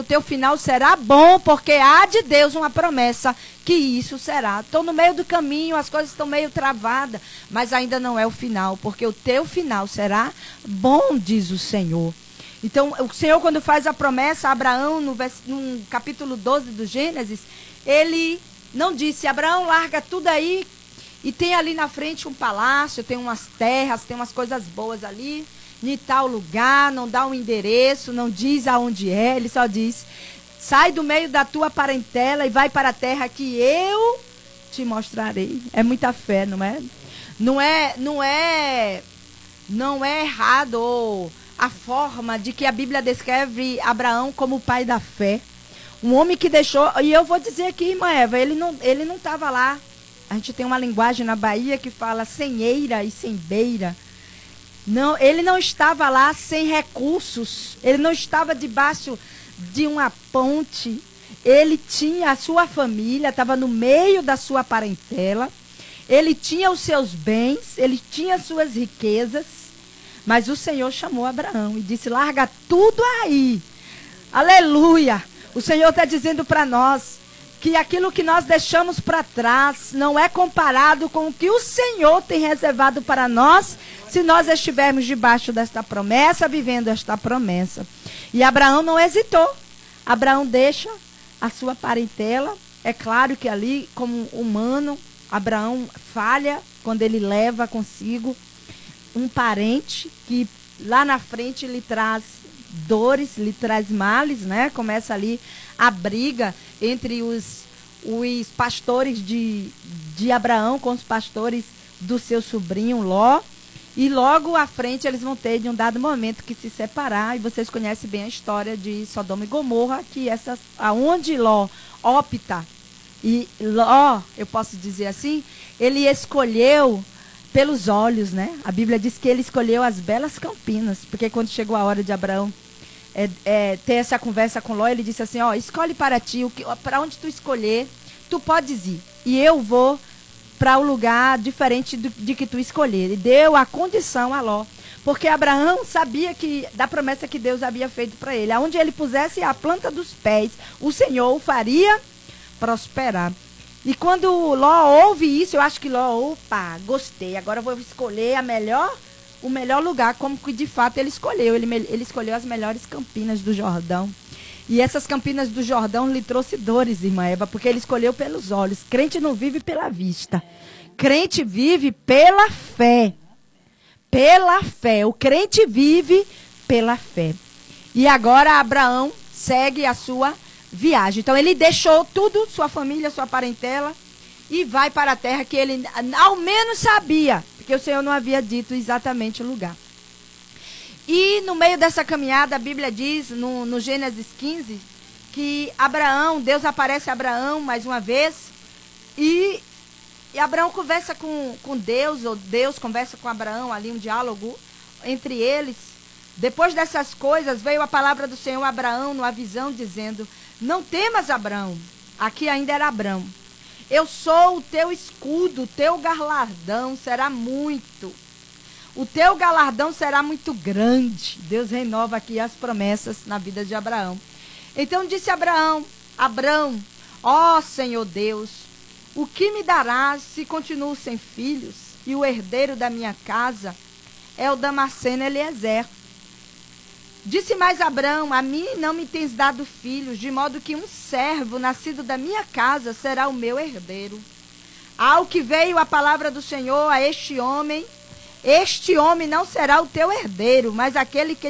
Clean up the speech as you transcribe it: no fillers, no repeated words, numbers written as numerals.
o teu final será bom, porque há de Deus uma promessa que isso será. Estou no meio do caminho, as coisas estão meio travadas, mas ainda não é o final, porque o teu final será bom, diz o Senhor. Então, o Senhor, quando faz a promessa a Abraão, no capítulo 12 do Gênesis, ele não disse: Abraão, larga tudo aí, e tem ali na frente um palácio, tem umas terras, tem umas coisas boas ali, em tal lugar, não dá um endereço, não diz aonde é, ele só diz: sai do meio da tua parentela e vai para a terra que eu te mostrarei. É muita fé, não é? Não é errado a forma de que a Bíblia descreve Abraão como o pai da fé. Um homem que deixou, e eu vou dizer aqui, irmã Eva, ele não estava lá. A gente tem uma linguagem na Bahia que fala sem eira e sem beira. Não, ele não estava lá sem recursos, ele não estava debaixo de uma ponte, ele tinha a sua família, estava no meio da sua parentela, ele tinha os seus bens, ele tinha as suas riquezas, mas o Senhor chamou Abraão e disse: larga tudo aí, aleluia. O Senhor está dizendo para nós que aquilo que nós deixamos para trás não é comparado com o que o Senhor tem reservado para nós, se nós estivermos debaixo desta promessa, vivendo esta promessa. E Abraão não hesitou. Abraão deixa a sua parentela. É claro que ali, como humano, Abraão falha quando ele leva consigo um parente que lá na frente lhe traz dores, lhe traz males, né? Começa ali a briga entre os pastores de Abraão com os pastores do seu sobrinho Ló. E logo à frente eles vão ter, de um dado momento, que se separar. E vocês conhecem bem a história de Sodoma e Gomorra, que aonde Ló opta. E Ló, eu posso dizer assim, ele escolheu pelos olhos, né? A Bíblia diz que ele escolheu as belas campinas, porque quando chegou a hora de Abraão ter essa conversa com Ló, ele disse assim: ó, escolhe para ti, para onde tu escolher, tu podes ir, e eu vou para o lugar diferente de que tu escolher. E deu a condição a Ló, porque Abraão sabia da promessa que Deus havia feito para ele: aonde ele pusesse a planta dos pés, o Senhor o faria prosperar. E quando Ló ouve isso, eu acho que Ló, opa, gostei, agora eu vou escolher o melhor lugar, como que de fato ele escolheu. Ele escolheu as melhores campinas do Jordão. E essas campinas do Jordão lhe trouxe dores, irmã Eva, porque ele escolheu pelos olhos. Crente não vive pela vista. Crente vive pela fé. Pela fé. O crente vive pela fé. E agora Abraão segue a sua viagem. Então ele deixou tudo, sua família, sua parentela, e vai para a terra que ele ao menos sabia, porque o Senhor não havia dito exatamente o lugar. E no meio dessa caminhada, a Bíblia diz, no Gênesis 15, que Deus aparece a Abraão mais uma vez, e Abraão conversa com Deus, ou Deus conversa com Abraão, ali um diálogo entre eles. Depois dessas coisas, veio a palavra do Senhor a Abraão numa visão, dizendo: não temas, Abraão. Aqui ainda era Abraão. Eu sou o teu escudo, o teu galardão será muito. O teu galardão será muito grande. Deus renova aqui as promessas na vida de Abraão. Então disse Abraão: ó Senhor Deus, o que me darás se continuo sem filhos? E o herdeiro da minha casa é o Damasceno Eliezer. Disse mais Abraão: a mim não me tens dado filhos, de modo que um servo nascido da minha casa será o meu herdeiro. Ao que veio a palavra do Senhor a este homem não será o teu herdeiro, mas aquele que